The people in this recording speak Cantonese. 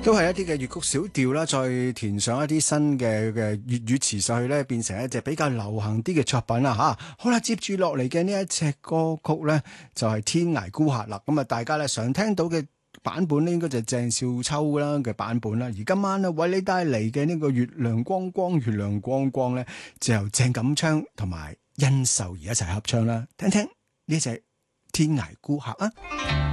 都係一啲嘅粵曲小調啦，再填上一啲新嘅粵語詞上去咧，變成一隻比較流行啲嘅作品啦吓。好啦，接住落嚟嘅呢一隻歌曲咧，就係《天涯孤客》啦。咁啊，大家咧常聽到嘅版本咧，應該就係鄭少秋啦嘅版本啦。而今晚咧為你帶嚟嘅呢個月亮光光，月亮光光咧，就由鄭錦昌同埋殷秀儀一齊合唱啦。聽聽呢隻《天涯孤客》啊！